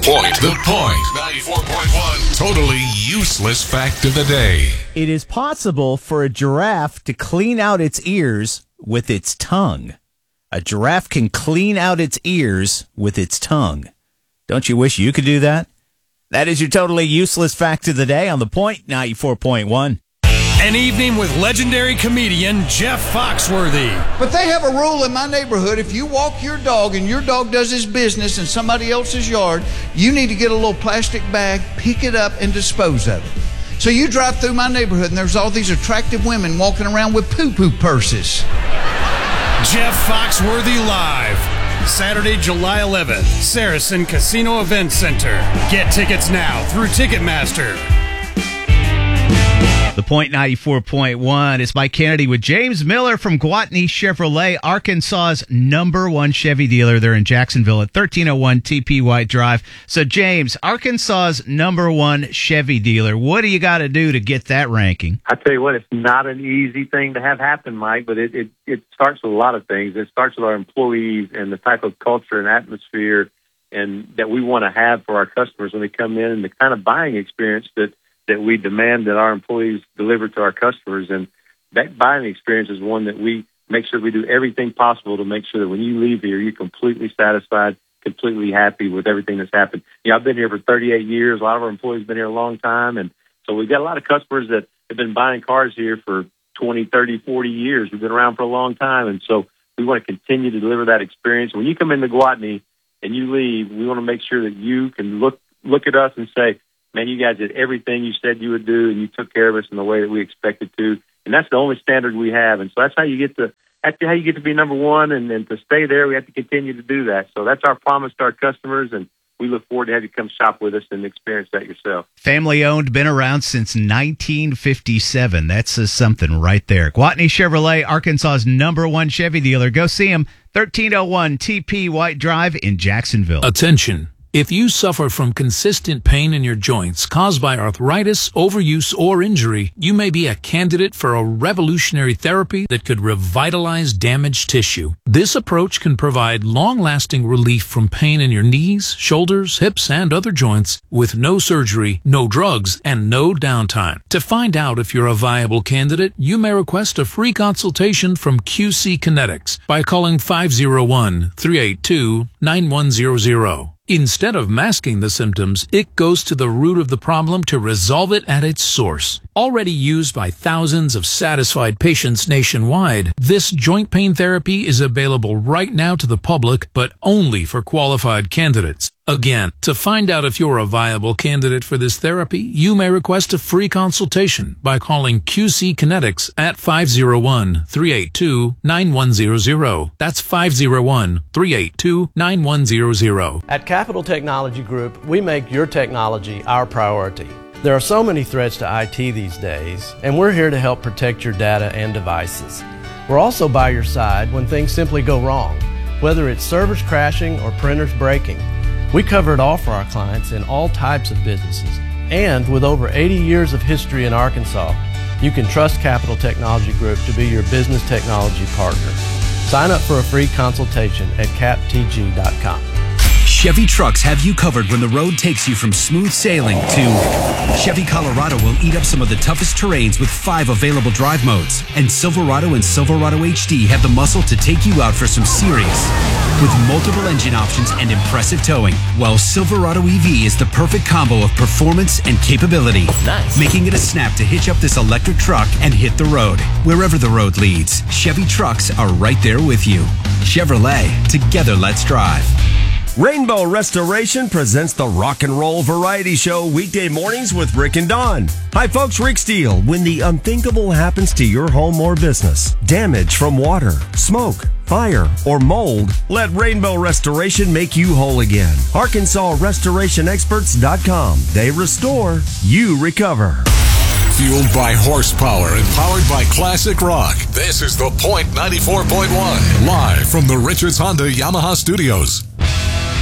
Point. The Point. 94.1. Totally useless fact of the day. It is possible for a giraffe to clean out its ears with its tongue. A giraffe can clean out its ears with its tongue. Don't you wish you could do that? That is your totally useless fact of the day on The Point 94.1. An evening with legendary comedian Jeff Foxworthy. But they have a rule in my neighborhood. If you walk your dog and your dog does his business in somebody else's yard, you need to get a little plastic bag, pick it up, and dispose of it. So you drive through my neighborhood and there's all these attractive women walking around with poo-poo purses. Jeff Foxworthy Live. Saturday, July 11th, Saracen Casino Event Center. Get tickets now through Ticketmaster. The Point 94.1 is Mike Kennedy with James Miller from Gwatney Chevrolet, Arkansas's #1 Chevy dealer. They're in Jacksonville at 1301 TP White Drive. So, James, Arkansas's #1 Chevy dealer. What do you got to do to get that ranking? I tell you what, it's not an easy thing to have happen, Mike, but it starts with a lot of things. It starts with our employees and the type of culture and atmosphere and that we want to have for our customers when they come in, and the kind of buying experience that we demand that our employees deliver to our customers. And that buying experience is one that we make sure we do everything possible to make sure that when you leave here, you're completely satisfied, completely happy with everything that's happened. You know, I've been here for 38 years. A lot of our employees have been here a long time. And so we've got a lot of customers that have been buying cars here for 20, 30, 40 years. We've been around for a long time. And so we want to continue to deliver that experience. When you come into Gwatney and you leave, we want to make sure that you can look at us and say, man, you guys did everything you said you would do, and you took care of us in the way that we expected to. And that's the only standard we have. And so that's how you get to be #1, and to stay there, we have to continue to do that. So that's our promise to our customers, and we look forward to have you come shop with us and experience that yourself. Family owned, been around since 1957. That says something right there. Gwatney Chevrolet, Arkansas's #1 Chevy dealer. Go see them, 1301 TP White Drive in Jacksonville. Attention. If you suffer from consistent pain in your joints caused by arthritis, overuse, or injury, you may be a candidate for a revolutionary therapy that could revitalize damaged tissue. This approach can provide long-lasting relief from pain in your knees, shoulders, hips, and other joints with no surgery, no drugs, and no downtime. To find out if you're a viable candidate, you may request a free consultation from QC Kinetics by calling 501-382-9100. Instead of masking the symptoms, it goes to the root of the problem to resolve it at its source. Already used by thousands of satisfied patients nationwide, this joint pain therapy is available right now to the public, but only for qualified candidates. Again, to find out if you're a viable candidate for this therapy, you may request a free consultation by calling QC Kinetics at 501-382-9100. That's 501-382-9100. At Capital Technology Group, we make your technology our priority. There are so many threats to IT these days, and we're here to help protect your data and devices. We're also by your side when things simply go wrong, whether it's servers crashing or printers breaking. We cover it all for our clients in all types of businesses. And with over 80 years of history in Arkansas, you can trust Capital Technology Group to be your business technology partner. Sign up for a free consultation at captg.com. Chevy trucks have you covered when the road takes you from smooth sailing to Chevy Colorado will eat up some of the toughest terrains with 5 available drive modes. And Silverado and Silverado HD have the muscle to take you out for some serious. With multiple engine options and impressive towing, while Silverado EV is the perfect combo of performance and capability. Nice. Making it a snap to hitch up this electric truck and hit the road. Wherever the road leads, Chevy trucks are right there with you. Chevrolet, together let's drive. Rainbow Restoration presents the Rock and Roll Variety Show weekday mornings with Rick and Dawn. Hi folks, Rick Steele. When the unthinkable happens to your home or business, damage from water, smoke, fire, or mold, let Rainbow Restoration make you whole again. ArkansasRestorationExperts.com. They restore, you recover. Fueled by horsepower and powered by classic rock. This is The Point 94.1. Live from the Richards Honda Yamaha Studios.